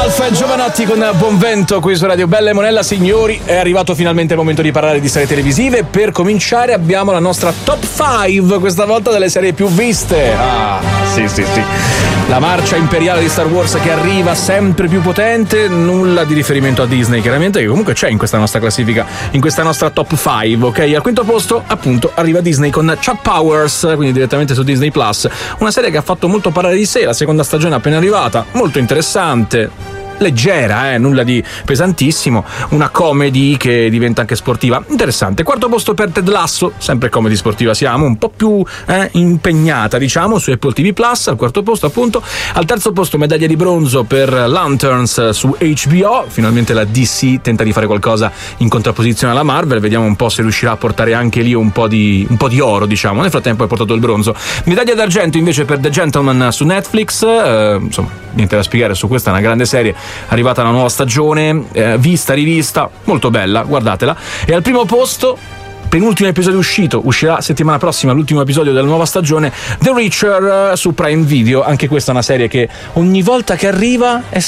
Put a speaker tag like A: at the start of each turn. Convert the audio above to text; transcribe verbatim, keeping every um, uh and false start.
A: Ralph e Giovanotti con Buon Vento qui su Radio Bella e Monella. Signori, è arrivato finalmente il momento di parlare di serie televisive. Per cominciare abbiamo la nostra top cinque, questa volta delle serie più viste. Ah, sì, sì, sì. La marcia imperiale di Star Wars che arriva sempre più potente, nulla di riferimento a Disney, chiaramente, che comunque c'è in questa nostra classifica, in questa nostra top cinque, ok? Al quinto posto, appunto, arriva Disney con Chuck Powers, quindi direttamente su Disney Plus, una serie che ha fatto molto parlare di sé, la seconda stagione è appena arrivata, molto interessante. Leggera, eh, nulla di pesantissimo, una comedy che diventa anche sportiva, interessante. Quarto posto per Ted Lasso, sempre comedy sportiva siamo, un po' più eh, impegnata diciamo su Apple T V Plus, al quarto posto appunto. Al terzo posto medaglia di bronzo per Lanterns su H B O, finalmente la D C tenta di fare qualcosa in contrapposizione alla Marvel, vediamo un po' se riuscirà a portare anche lì un po' di, un po' di oro diciamo, nel frattempo è portato il bronzo. Medaglia d'argento invece per The Gentleman su Netflix, eh, insomma niente da spiegare su questa, è una grande serie, arrivata la nuova stagione, eh, vista, rivista, molto bella, guardatela. E al primo posto, penultimo episodio uscito, uscirà settimana prossima l'ultimo episodio della nuova stagione, The Reacher su Prime Video. Anche questa è una serie che ogni volta che arriva è